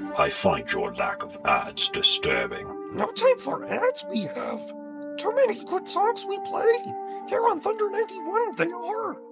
I find your lack of ads disturbing. No time for ads, we have. Too many good songs we play. Here on Thunder 91, they are.